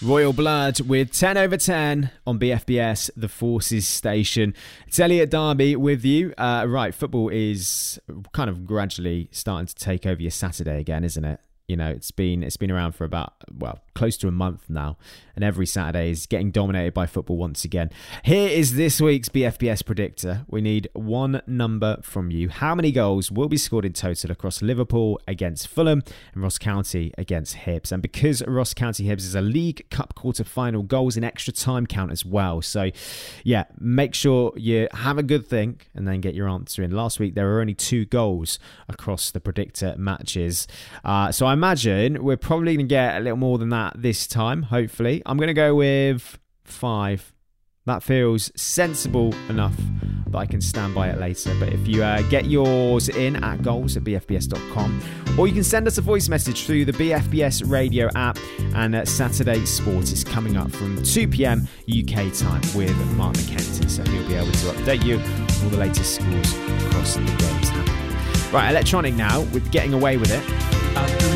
Royal Blood with 10 over 10 on BFBS, the Forces station. It's Elliot Darby with you. Right, football is kind of gradually starting to take over your Saturday again, isn't it? You know, it's been around for about, close to a month now. And every Saturday is getting dominated by football once again. Here is this week's BFBS predictor. We need one number from you. How many goals will be scored in total across Liverpool against Fulham and Ross County against Hibs? And because Ross County Hibs is a League Cup quarter-final, goals in extra time count as well. So, yeah, make sure you have a good think and then get your answer in. Last week, there were only 2 goals across the predictor matches. So I imagine we're probably going to get a little more than that this time, hopefully. I'm going to go with 5. That feels sensible enough that I can stand by it later. But if you get yours in at goals@bfbs.com, or you can send us a voice message through the BFBS radio app. And Saturday Sport is coming up from 2 p.m. UK time with Mark McKenty. So he'll be able to update you on all the latest scores across the games happening. Right, electronic now with Getting Away With It.